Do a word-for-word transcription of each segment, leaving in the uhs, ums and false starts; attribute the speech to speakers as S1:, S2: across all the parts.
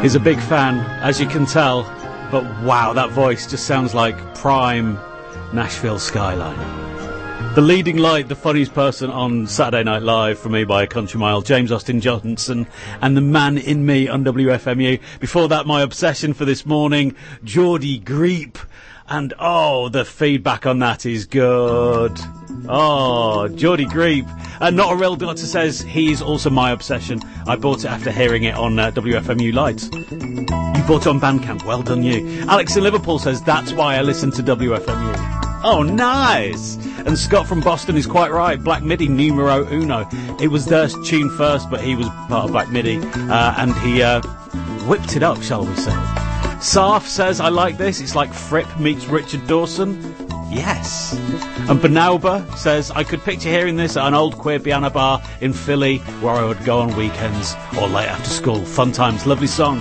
S1: is a big fan, as you can tell. But wow, that voice just sounds like prime Nashville skyline. The leading light, the funniest person on Saturday Night Live for me by a country mile, James Austin Johnson, and the man in me on W F M U. Before that, my obsession for this morning, Geordie Greep. And oh, the feedback on that is good. Oh, Geordie Greep. And Not a Real Doctor says he's also my obsession. I bought it after hearing it on uh, W F M U Lights. You bought it on Bandcamp. Well done, you. Alex in Liverpool says that's why I listen to W F M U. Oh, nice. And Scott from Boston is quite right. Black Midi, numero uno. It was their tune first, but he was part of Black Midi. Uh, and he uh, whipped it up, shall we say. Sarf says, I like this. It's like Fripp meets Richard Dawson. Yes. And Benauba says, I could picture hearing this at an old queer piano bar in Philly where I would go on weekends or late after school. Fun times. Lovely song.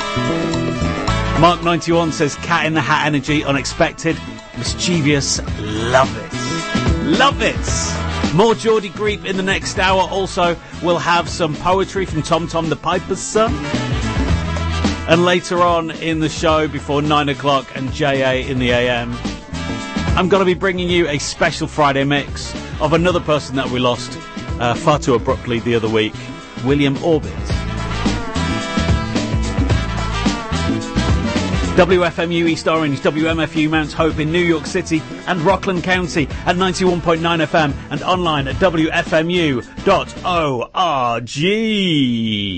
S1: Mark ninety-one says, Cat in the Hat energy, unexpected, mischievous. Love it. Love it. More Geordie Greep in the next hour. Also, we'll have some poetry from Tom Tom the Piper's son. And later on in the show, before nine o'clock and J A in the A M, I'm going to be bringing you a special Friday mix of another person that we lost uh, far too abruptly the other week, William Orbit. W F M U East Orange, W M F U Mount Hope in New York City and Rockland County at ninety-one point nine F M and online at W F M U dot org.